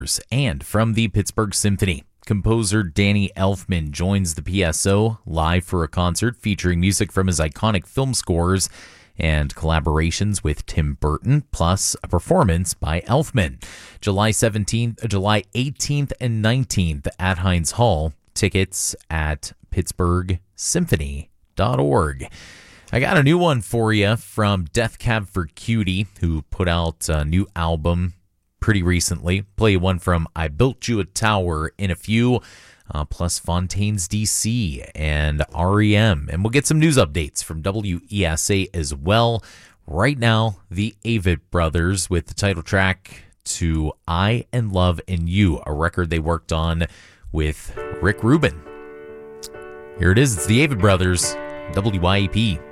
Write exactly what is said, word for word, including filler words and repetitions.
And from the Pittsburgh Symphony, composer Danny Elfman joins the P S O live for a concert featuring music from his iconic film scores and collaborations with Tim Burton, plus a performance by Elfman. July seventeenth, July eighteenth and nineteenth at Heinz Hall. Tickets at pittsburgh symphony dot org. I got a new one for you from Death Cab for Cutie, who put out a new album pretty recently. Play one from I Built You a Tower in a few, uh, plus Fontaines D C and R E M. And we'll get some news updates from W E S A as well. Right now, the Avett Brothers with the title track to I and Love and You, a record they worked on with Rick Rubin. Here it is. It's the Avett Brothers, W I E P.